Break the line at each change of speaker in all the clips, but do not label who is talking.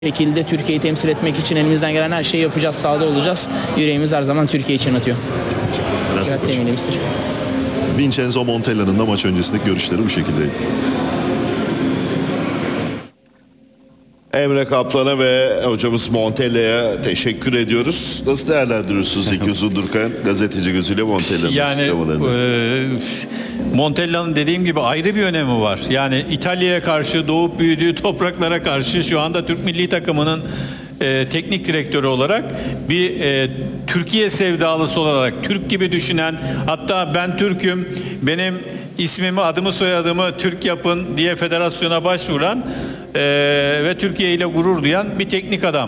şekilde Türkiye'yi temsil etmek için elimizden gelen her şeyi yapacağız, sahada olacağız. Yüreğimiz her zaman Türkiye için atıyor.
Grazie. Vincenzo Montella'nın da maç öncesindeki görüşleri bu şekildeydi.
Emre Kaplan'a ve hocamız Montella'ya teşekkür ediyoruz. Nasıl değerlendiriyorsunuz İlkin Zundurkan gazeteci gözüyle Montella'nın açıklamalarını?
Montella'nın dediğim gibi ayrı bir önemi var. Yani İtalya'ya karşı doğup büyüdüğü topraklara karşı şu anda Türk milli takımının teknik direktörü olarak bir Türkiye sevdalısı olarak Türk gibi düşünen, hatta ben Türk'üm, benim ismimi, adımı, soyadımı Türk yapın diye federasyona başvuran ve Türkiye ile gurur duyan bir teknik adam.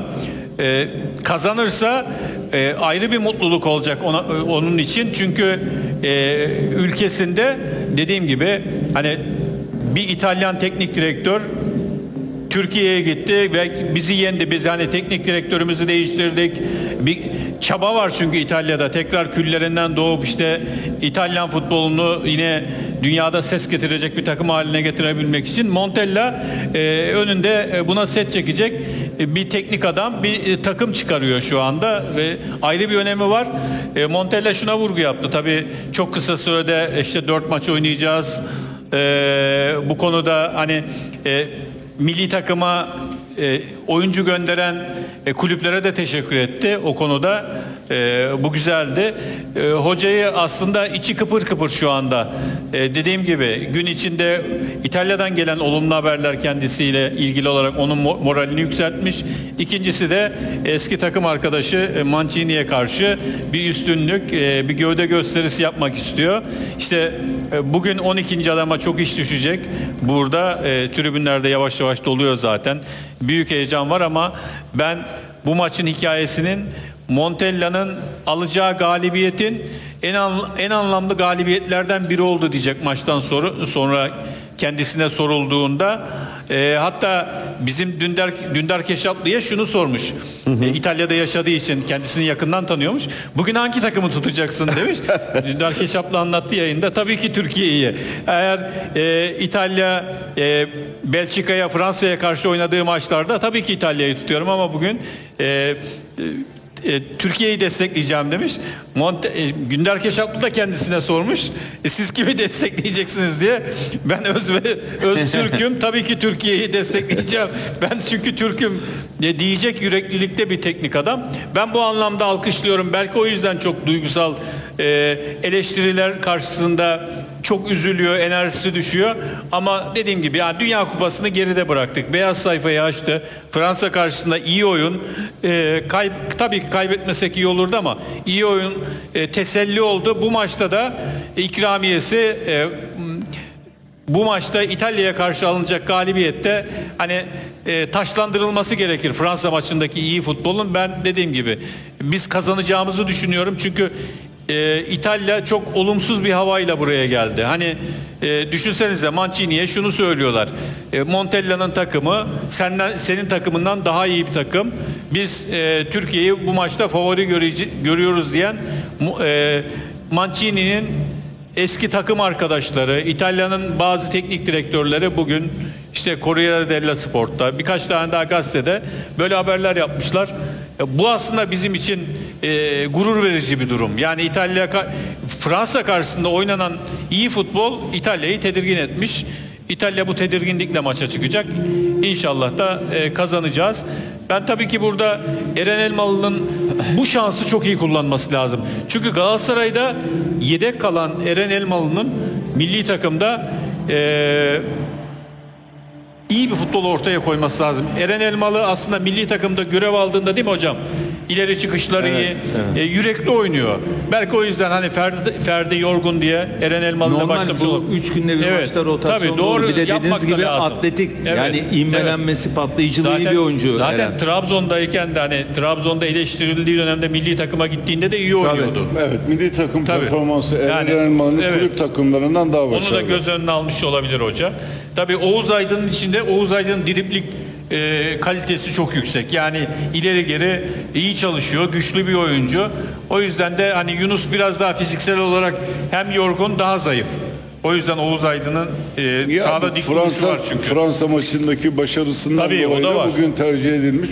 Kazanırsa ayrı bir mutluluk olacak onun için, çünkü ülkesinde dediğim gibi hani bir İtalyan teknik direktör Türkiye'ye gitti ve bizi yendi. Biz hani teknik direktörümüzü değiştirdik. Bir çaba var çünkü İtalya'da tekrar küllerinden doğup işte İtalyan futbolunu yine dünyada ses getirecek bir takım haline getirebilmek için Montella önünde buna set çekecek bir teknik adam, bir takım çıkarıyor şu anda ve ayrı bir önemi var. Montella şuna vurgu yaptı. Tabii çok kısa sürede işte 4 maç oynayacağız. Bu konuda hani milli takıma oyuncu gönderen kulüplere de teşekkür etti. O konuda bu güzeldi. Hocayı aslında içi kıpır kıpır şu anda. Dediğim gibi gün içinde İtalya'dan gelen olumlu haberler kendisiyle ilgili olarak onun moralini yükseltmiş. İkincisi de eski takım arkadaşı Mancini'ye karşı bir üstünlük, bir gövde gösterisi yapmak istiyor. İşte bugün 12. adama çok iş düşecek. Burada tribünlerde yavaş yavaş doluyor zaten. Büyük heyecan var ama ben bu maçın hikayesinin Montella'nın alacağı galibiyetin en anlamlı galibiyetlerden biri oldu diyecek maçtan sonra kendisine sorulduğunda. Hatta bizim Dündar Keşaplı'ya şunu sormuş. İtalya'da yaşadığı için kendisini yakından tanıyormuş. Bugün hangi takımı tutacaksın demiş. Dündar Keşaplı anlattı yayında. Tabii ki Türkiye'yi. Eğer İtalya Belçika'ya, Fransa'ya karşı oynadığı maçlarda tabii ki İtalya'yı tutuyorum ama bugün Türkiye'yi destekleyeceğim demiş. Günder Keşaplı da kendisine sormuş. Siz kimi destekleyeceksiniz diye. Ben öz Türk'üm. Tabii ki Türkiye'yi destekleyeceğim. Ben çünkü Türk'üm diyecek yüreklilikte bir teknik adam. Ben bu anlamda alkışlıyorum. Belki o yüzden çok duygusal eleştiriler karşısında çok üzülüyor, enerjisi düşüyor. Ama dediğim gibi yani Dünya Kupası'nı geride bıraktık. Beyaz sayfayı açtı. Fransa karşısında iyi oyun. Tabii kaybetmesek iyi olurdu ama iyi oyun, teselli oldu. Bu maçta da ikramiyesi bu maçta İtalya'ya karşı alınacak galibiyette hani taşlandırılması gerekir Fransa maçındaki iyi futbolun. Ben dediğim gibi biz kazanacağımızı düşünüyorum. Çünkü İtalya çok olumsuz bir havayla buraya geldi. Hani düşünsenize Mancini'ye şunu söylüyorlar. Montella'nın takımı senin takımından daha iyi bir takım. Biz Türkiye'yi bu maçta favori görüyoruz diyen Mancini'nin eski takım arkadaşları, İtalya'nın bazı teknik direktörleri bugün işte Corriere dello Sport'ta, birkaç tane daha gazetede böyle haberler yapmışlar. Bu aslında bizim için gurur verici bir durum. Yani Fransa karşısında oynanan iyi futbol İtalya'yı tedirgin etmiş. İtalya bu tedirginlikle maça çıkacak. İnşallah da kazanacağız. Ben tabii ki burada Eren Elmalı'nın bu şansı çok iyi kullanması lazım. Çünkü Galatasaray'da yedek kalan Eren Elmalı'nın milli takımda iyi bir futbol ortaya koyması lazım. Eren Elmalı aslında milli takımda görev aldığında, değil mi hocam? İleri çıkışları iyi, yürekli oynuyor. Belki o yüzden hani Ferdi yorgun diye Eren Elmalı'yla başlamış olur.
3 günde bir maçta rotasyon
tabii, doğru,
bir de dediğiniz gibi
lazım.
atletik, yani inmelenmesi, patlayıcılığı iyi bir oyuncu.
Zaten
Eren.
Trabzon'dayken de hani Trabzon'da eleştirildiği dönemde milli takıma gittiğinde de iyi oynuyordu.
Evet, milli takım
Tabii.
performansı
Yani,
Eren Elmalı'nın kulüp takımlarından daha başarılı.
Onu da göz önüne almış olabilir hoca. Tabii Oğuz Aydın'ın içinde Oğuz Aydın'ın dribling kalitesi çok yüksek. Yani ileri geri iyi çalışıyor, güçlü bir oyuncu. O yüzden de hani Yunus biraz daha fiziksel olarak hem yorgun, daha zayıf. O yüzden Oğuz Aydın'ın
Ya
sahada dik duruşu var çünkü.
Fransa maçındaki başarısından
Tabii, o
dolayı
da
da
var.
bugün tercih edilmiş